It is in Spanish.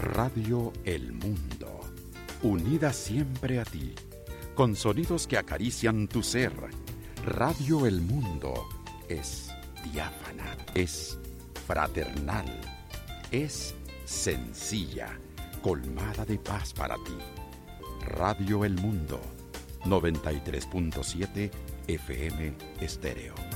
Radio El Mundo, unida siempre a ti, con sonidos que acarician tu ser. Radio El Mundo es diáfana, es fraternal, es sencilla, colmada de paz para ti. Radio El Mundo, 93.7 FM Estéreo.